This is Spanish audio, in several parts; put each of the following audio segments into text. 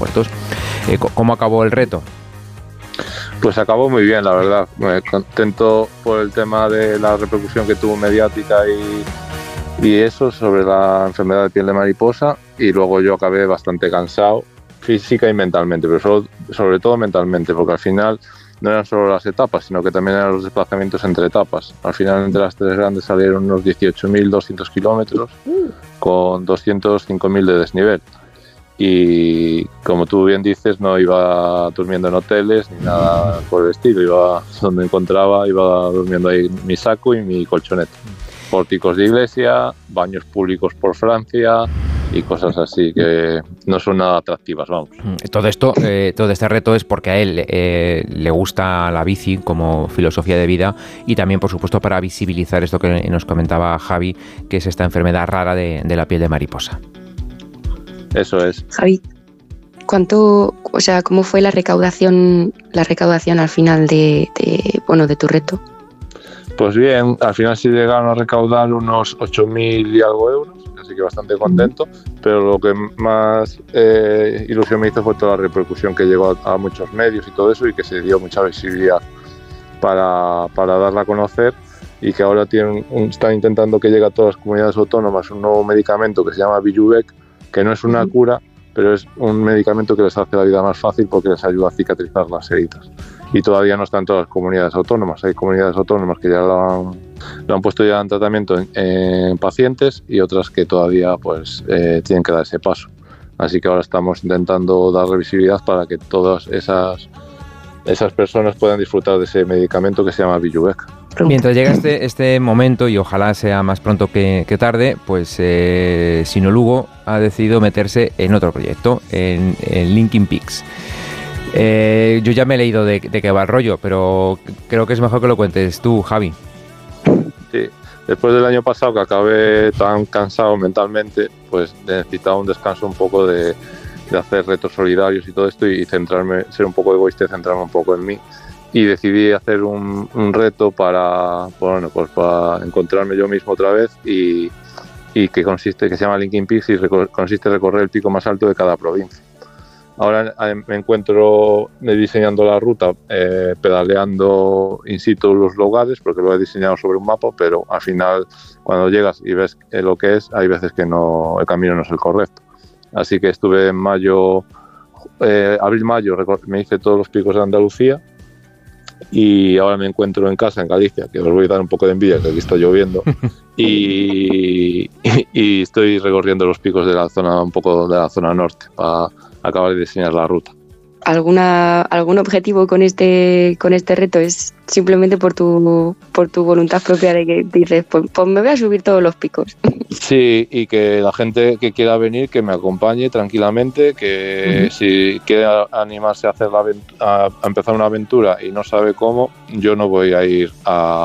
aeropuertos. ¿Cómo acabó el reto? Pues acabó muy bien, la verdad. Muy contento por el tema de la repercusión que tuvo mediática y eso sobre la enfermedad de piel de mariposa, y luego yo acabé bastante cansado física y mentalmente, pero sobre todo mentalmente, porque al final no eran solo las etapas, sino que también eran los desplazamientos entre etapas. Al final, entre las tres grandes salieron unos 18.200 kilómetros con 205.000 de desnivel. Y como tú bien dices, no iba durmiendo en hoteles ni nada por el estilo, iba donde encontraba, iba durmiendo ahí en mi saco y mi colchoneta. Pórticos de iglesia, baños públicos por Francia y cosas así que no son nada atractivas, vamos. Todo este reto es porque a él le gusta la bici como filosofía de vida, y también, por supuesto, para visibilizar esto que nos comentaba Javi, que es esta enfermedad rara de la piel de mariposa. Eso es. Javi, ¿cómo fue la recaudación al final de tu reto? Pues bien, al final sí llegaron a recaudar unos 8.000 y algo euros, así que bastante contento, pero lo que más ilusión me hizo fue toda la repercusión que llegó a muchos medios y todo eso, y que se dio mucha visibilidad para darla a conocer, y que ahora están intentando que llegue a todas las comunidades autónomas un nuevo medicamento que se llama Bijubec, que no es una cura, pero es un medicamento que les hace la vida más fácil porque les ayuda a cicatrizar las heridas. Y todavía no están todas las comunidades autónomas. Hay comunidades autónomas que ya lo han puesto ya en tratamiento en pacientes, y otras que todavía tienen que dar ese paso. Así que ahora estamos intentando darle visibilidad para que todas esas personas puedan disfrutar de ese medicamento que se llama Bijubec. Mientras llega este momento, y ojalá sea más pronto que tarde, pues Sinolugo ha decidido meterse en otro proyecto, en Linking Peaks. Yo ya me he leído de qué va el rollo, pero creo que es mejor que lo cuentes tú, Javi. Sí, después del año pasado, que acabé tan cansado mentalmente, pues necesitaba un descanso un poco de hacer retos solidarios y todo esto, y centrarme, ser un poco egoísta y centrarme un poco en mí. Y decidí hacer un reto para encontrarme yo mismo otra vez, y que se llama Linking Peaks, y consiste en recorrer el pico más alto de cada provincia. Ahora me encuentro diseñando la ruta, pedaleando in situ los lugares, porque lo he diseñado sobre un mapa, pero al final, cuando llegas y ves lo que es, hay veces que el camino no es el correcto. Así que estuve en abril-mayo, me hice todos los picos de Andalucía, y ahora me encuentro en casa, en Galicia, que os voy a dar un poco de envidia, que aquí está lloviendo, y estoy recorriendo los picos de la zona norte para acabar de diseñar la ruta. ¿Algún objetivo con este reto? ¿Es simplemente por tu voluntad propia de que dices, pues me voy a subir todos los picos? Sí, y que la gente que quiera venir, que me acompañe tranquilamente, que si quiere animarse a a empezar una aventura y no sabe cómo, yo no voy a ir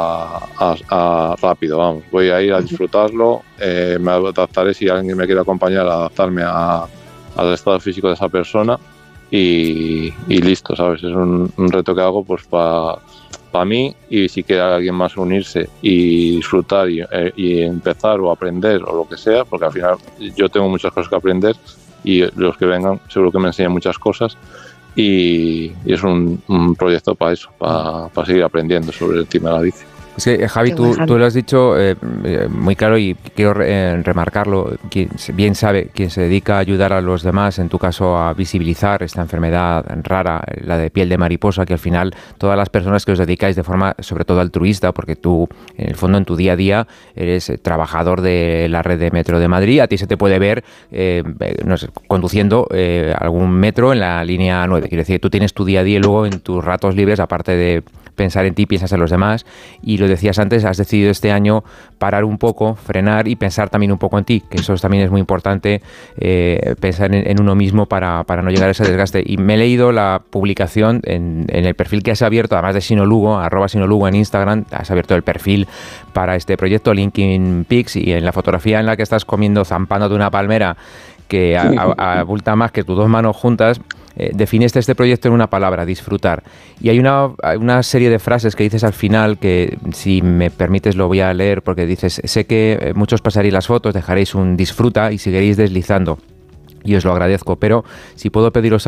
a rápido, vamos, voy a ir a disfrutarlo, me adaptaré, si alguien me quiere acompañar, a adaptarme al estado físico de esa persona, y listo, ¿sabes? Es un reto que hago pues para mí, y si quiere alguien más unirse y disfrutar y empezar o aprender o lo que sea, porque al final yo tengo muchas cosas que aprender, y los que vengan seguro que me enseñan muchas cosas, y es un proyecto para eso, para seguir aprendiendo sobre el tema de la bici. Es que, Javi, tú lo has dicho muy claro, y quiero remarcarlo. Bien sabe quien se dedica a ayudar a los demás, en tu caso a visibilizar esta enfermedad rara, la de piel de mariposa, que al final todas las personas que os dedicáis de forma sobre todo altruista, porque tú en el fondo en tu día a día eres trabajador de la red de metro de Madrid, a ti se te puede ver conduciendo algún metro en la línea 9. Quiero decir, tú tienes tu día a día, y luego en tus ratos libres, aparte de pensar en ti, piensas en los demás, y lo decías antes, has decidido este año parar un poco, frenar y pensar también un poco en ti, que eso también es muy importante, pensar en uno mismo para no llegar a ese desgaste. Y me he leído la publicación en el perfil que has abierto, además de Sinolugo, @Sinolugo en Instagram, has abierto el perfil para este proyecto Linking Peaks, y en la fotografía en la que estás comiendo, zampándote una palmera que abulta más que tus dos manos juntas, defines este proyecto en una palabra: disfrutar. Y hay una serie de frases que dices al final que, si me permites, lo voy a leer, porque dices: sé que muchos pasaréis las fotos, dejaréis un disfruta y seguiréis deslizando, y os lo agradezco, pero si puedo pediros